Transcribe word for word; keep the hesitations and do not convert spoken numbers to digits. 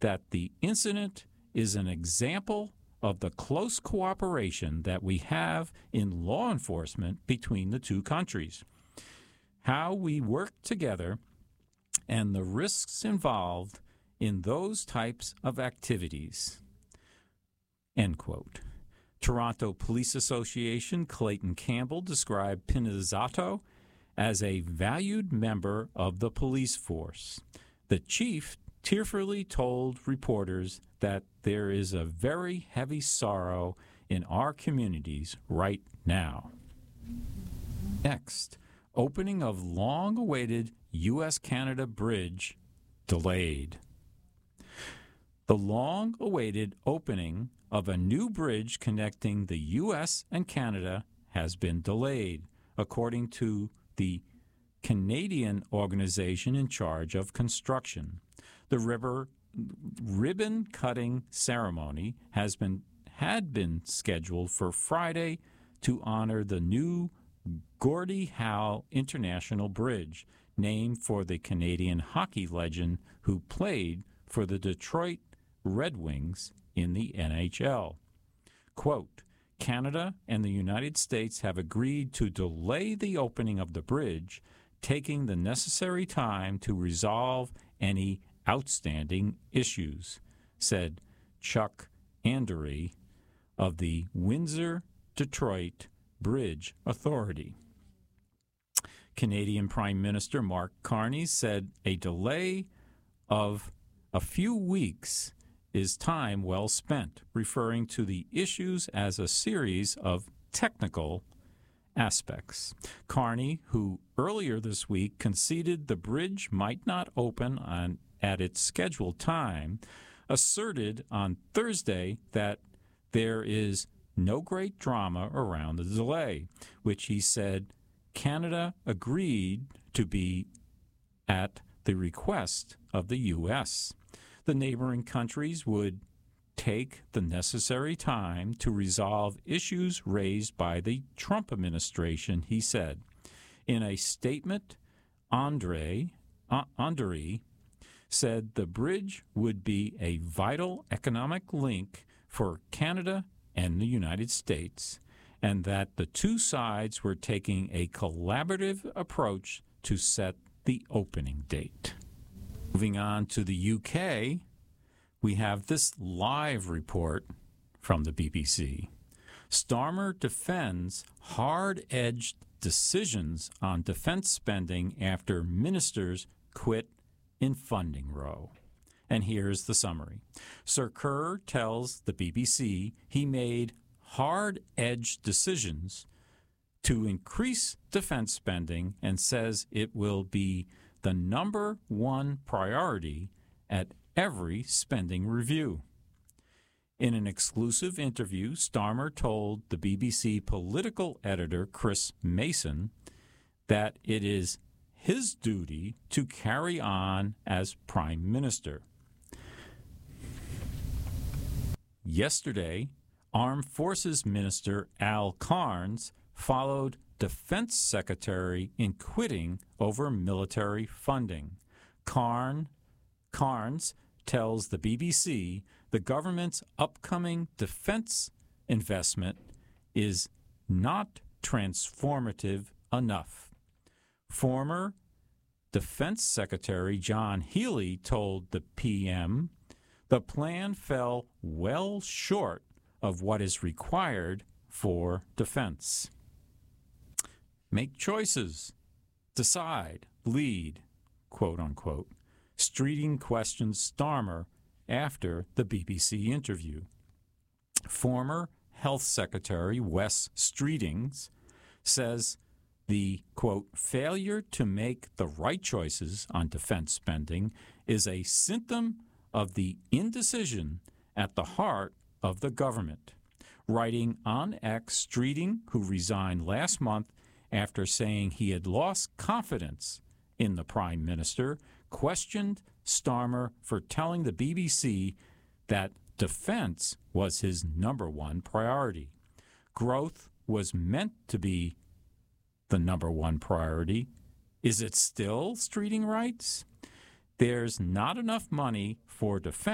that the incident is an example of the close cooperation that we have in law enforcement between the two countries, how we work together, and the risks involved in those types of activities." End quote. Toronto Police Association Clayton Campbell described Pinizzotto as a valued member of the police force. The chief tearfully told reporters that there is a very heavy sorrow in our communities right now. Next, opening of long-awaited U S Canada bridge delayed. The long-awaited opening of a new bridge connecting the U S and Canada has been delayed, according to the Canadian organization in charge of construction. The river ribbon-cutting ceremony has been had been scheduled for Friday to honor the new Gordie Howe International Bridge, named for the Canadian hockey legend who played for the Detroit Red Wings in the N H L. Quote, "Canada and the United States have agreed to delay the opening of the bridge, taking the necessary time to resolve any outstanding issues," said Chuck Andery of the Windsor-Detroit Bridge Authority. Canadian Prime Minister Mark Carney said a delay of a few weeks is time well spent, referring to the issues as a series of technical aspects. Carney, who earlier this week conceded the bridge might not open on at its scheduled time, asserted on Thursday that there is no great drama around the delay, which he said Canada agreed to be at the request of the U S. The neighboring countries would take the necessary time to resolve issues raised by the Trump administration, he said. In a statement, Andre, uh, Andery said the bridge would be a vital economic link for Canada and the United States, and that the two sides were taking a collaborative approach to set the opening date. Moving on to the U K, we have this live report from the B B C. Starmer defends hard-edged decisions on defense spending after ministers quit in funding row. And here's the summary. Sir Keir tells the B B C he made hard-edged decisions to increase defense spending and says it will be the number one priority at every spending review. In an exclusive interview, Starmer told the B B C political editor Chris Mason that it is his duty to carry on as Prime Minister. Yesterday, Armed Forces Minister Al Carnes followed Defense Secretary in quitting over military funding. Carn, Carnes tells the B B C the government's upcoming defense investment is not transformative enough. Former Defense Secretary John Healey told the P M the plan fell well short of what is required for defense. Make choices, decide, lead, quote unquote. Streeting questions Starmer after the B B C interview. Former Health Secretary Wes Streetings says the, quote, failure to make the right choices on defense spending is a symptom of the indecision at the heart of the government. Writing on X, Streeting, who resigned last month after saying he had lost confidence in the Prime Minister, questioned Starmer for telling the B B C that defense was his number one priority. Growth was meant to be the number one priority. Is it still, Streeting writes? There's not enough money for defense